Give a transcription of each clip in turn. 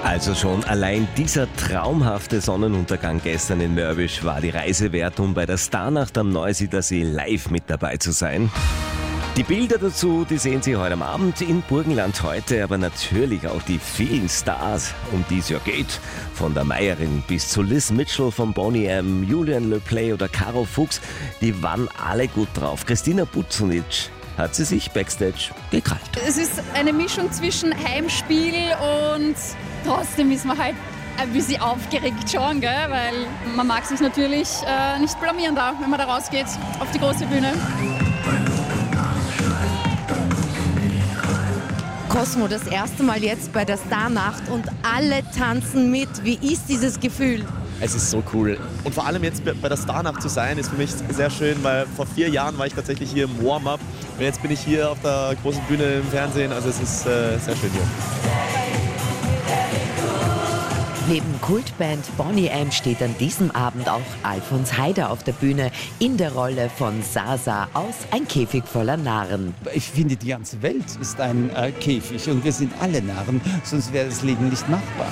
Also schon allein dieser traumhafte Sonnenuntergang gestern in Mörbisch war die Reise wert, um bei der Starnacht am Neusiedlersee live mit dabei zu sein. Die Bilder dazu, die sehen Sie heute am Abend in Burgenland heute, aber natürlich auch die vielen Stars, um die es ja geht. Von der Meierin bis zu Liz Mitchell von Boney M, Julian Le Play oder Caro Fuchs, die waren alle gut drauf. Christina Bucunic hat sie sich backstage gekrallt. Es ist eine Mischung zwischen Heimspiel und trotzdem ist man halt ein bisschen aufgeregt schon, gell? Weil man mag sich natürlich nicht blamieren da, wenn man da rausgeht auf die große Bühne. Cosmo, das erste Mal jetzt bei der Starnacht und alle tanzen mit. Wie ist dieses Gefühl? Es ist so cool. Und vor allem jetzt bei der Starnacht zu sein, ist für mich sehr schön, weil vor 4 Jahren war ich tatsächlich hier im Warm-up und jetzt bin ich hier auf der großen Bühne im Fernsehen. Also es ist sehr schön hier. Neben Kultband Boney M steht an diesem Abend auch Alfons Heider auf der Bühne in der Rolle von Sasa aus Ein Käfig voller Narren. Ich finde, die ganze Welt ist ein Käfig und wir sind alle Narren, sonst wäre das Leben nicht machbar.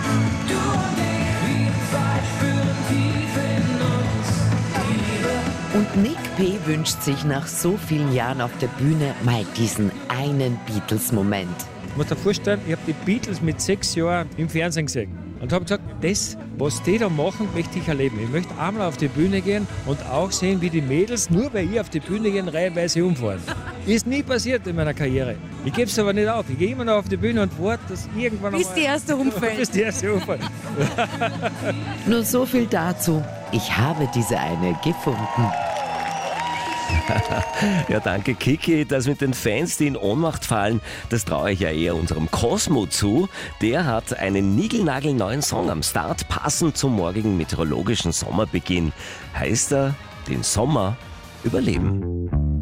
Und Nick P. wünscht sich nach so vielen Jahren auf der Bühne mal diesen einen Beatles-Moment. Ich muss dir vorstellen, ich habe die Beatles mit 6 Jahren im Fernsehen gesehen. Und habe gesagt, das, was die da machen, möchte ich erleben. Ich möchte einmal auf die Bühne gehen und auch sehen, wie die Mädels, nur weil ich auf die Bühne gehe, reihenweise umfahren. Ist nie passiert in meiner Karriere. Ich gebe es aber nicht auf. Ich gehe immer noch auf die Bühne und warte, dass irgendwann Bis die erste umfällt. Bis die erste umfällt. Nur so viel dazu. Ich habe diese eine gefunden. Ja, danke Kiki. Das mit den Fans, die in Ohnmacht fallen, das traue ich ja eher unserem Cosmo zu. Der hat einen niegelnagelneuen Song am Start, passend zum morgigen meteorologischen Sommerbeginn. Heißt er, den Sommer überleben.